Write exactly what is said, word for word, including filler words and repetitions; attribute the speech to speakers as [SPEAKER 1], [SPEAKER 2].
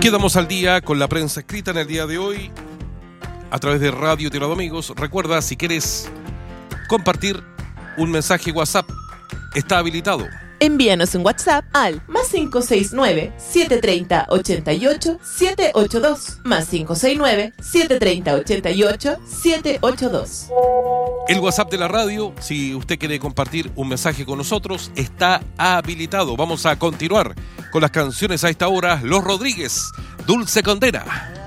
[SPEAKER 1] Quedamos al día con la prensa escrita en el día de hoy a través de Radio Tierra de Amigos. Recuerda, si quieres compartir un mensaje WhatsApp, está habilitado.
[SPEAKER 2] Envíanos un WhatsApp al más cinco seis nueve, siete tres cero, ocho ocho, siete ocho dos, más cinco seis nueve, siete tres cero, ocho ocho, siete ocho dos.
[SPEAKER 1] El WhatsApp de la radio, si usted quiere compartir un mensaje con nosotros, está habilitado. Vamos a continuar con las canciones a esta hora. Los Rodríguez, Dulce Condena.